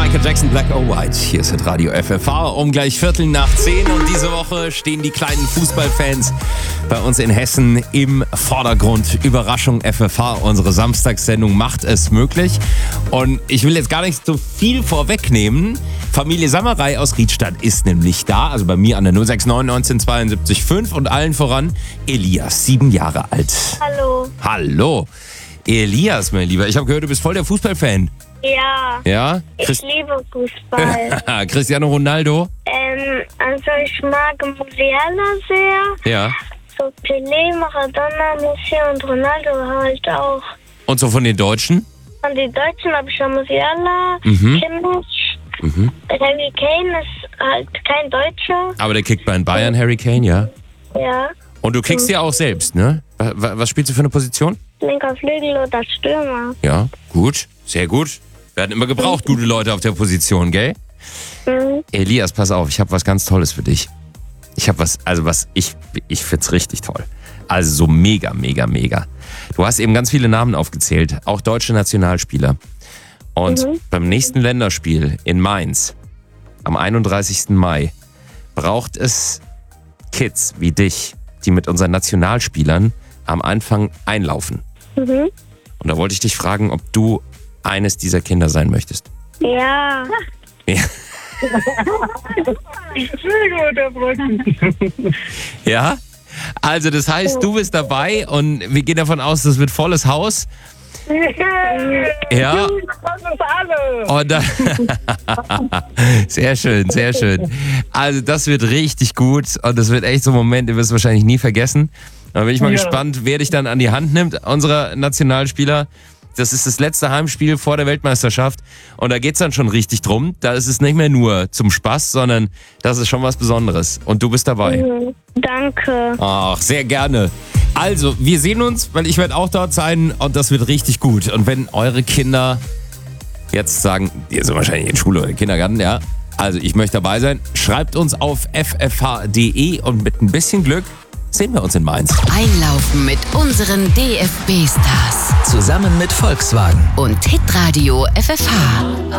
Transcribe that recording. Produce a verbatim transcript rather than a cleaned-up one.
Michael Jackson, Black or White. Hier ist das Radio F F H um gleich Viertel nach zehn. Und diese Woche stehen die kleinen Fußballfans bei uns in Hessen im Vordergrund. Überraschung F F H, unsere Samstagssendung macht es möglich. Und ich will jetzt gar nicht so viel vorwegnehmen. Familie Sammerei aus Riedstadt ist nämlich da. Also bei mir an der null sechs neun neunzehnhundertzweiundsiebzig fünf und allen voran Elias, sieben Jahre alt. Hallo. Hallo. Elias, mein Lieber, ich habe gehört, du bist voll der Fußballfan. Ja. Ja? Ich Christ- liebe Fußball. Cristiano Ronaldo? ähm, also ich mag Musiala sehr. Ja. So Pelé, Maradona, Messi und Ronaldo halt auch. Und so von den Deutschen? Von den Deutschen habe ich schon Musiala, Mhm. Kimmich. Mhm. Harry Kane ist halt kein Deutscher. Aber der kickt bei den Bayern, Harry Kane, ja. Ja. Und du kickst ja auch selbst, ne? Wa- wa- Was spielst du für eine Position? Linker Flügel oder Stürmer. Ja, gut, sehr gut. Werden immer gebraucht, gute Leute auf der Position, gell? Mhm. Elias, pass auf, ich habe was ganz Tolles für dich. Ich habe was, also was, ich, ich find's richtig toll. Also so mega, mega, mega. Du hast eben ganz viele Namen aufgezählt, auch deutsche Nationalspieler. Und Mhm. beim nächsten Länderspiel in Mainz, am einunddreißigsten Mai, braucht es Kids wie dich, die mit unseren Nationalspielern am Anfang einlaufen. Mhm. Und da wollte ich dich fragen, ob du eines dieser Kinder sein möchtest. Ja. Ja? Ja? Also das heißt, du bist dabei und wir gehen davon aus, das wird volles Haus. Ja. Und da sehr schön, sehr schön. Also das wird richtig gut und das wird echt so ein Moment, den wirst du wahrscheinlich nie vergessen. Da bin ich mal Ja. gespannt, wer dich dann an die Hand nimmt, unserer Nationalspieler. Das ist das letzte Heimspiel vor der Weltmeisterschaft und da geht's dann schon richtig drum. Da ist es nicht mehr nur zum Spaß, sondern das ist schon was Besonderes. Und du bist dabei. Mhm. Danke. Ach, sehr gerne. Also, wir sehen uns, weil ich werde auch dort sein und das wird richtig gut. Und wenn eure Kinder jetzt sagen, ihr seid wahrscheinlich in Schule oder Kindergarten, ja, also ich möchte dabei sein, schreibt uns auf f f h punkt d e und mit ein bisschen Glück sehen wir uns in Mainz. Einlaufen mit unseren D F B-Stars Zusammen mit Volkswagen. und Hitradio F F H.